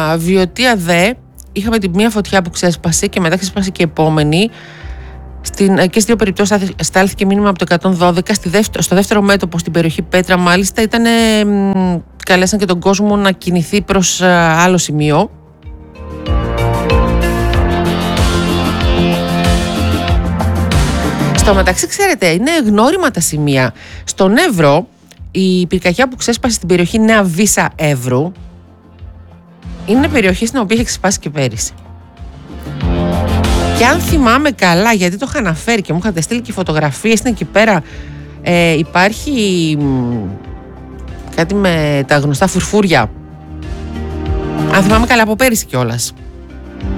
Βιωτία δε είχαμε τη μία φωτιά που ξέσπασε και μετά ξέσπασε και επόμενη. Και στις δύο περιπτώσεις στάλθηκε μήνυμα από το 112. Στο δεύτερο μέτωπο, στην περιοχή Πέτρα, μάλιστα, καλέσαν και τον κόσμο να κινηθεί προς άλλο σημείο. Στο μεταξύ, ξέρετε, είναι γνώριμα τα σημεία. Στον Εύρο, η πυρκαγιά που ξέσπασε στην περιοχή Νέα Βύσα Εύρου είναι περιοχή στην οποία είχε ξεσπάσει και πέρυσι. Και αν θυμάμαι καλά, γιατί το είχα αναφέρει και μου είχατε στείλει και φωτογραφίες, είναι εκεί πέρα, υπάρχει κάτι με τα γνωστά φουρφούρια. Αν θυμάμαι καλά, από πέρυσι κιόλας.